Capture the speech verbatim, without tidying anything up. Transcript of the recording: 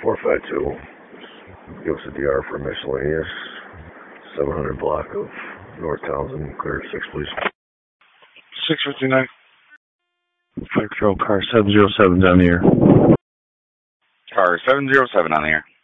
four five two. Give us a D R for miscellaneous. seven hundred block of North Townsend, clear six, please. six fifty-nine. Fire Patrol car seven zero seven's on the air. Car seven zero seven on the air.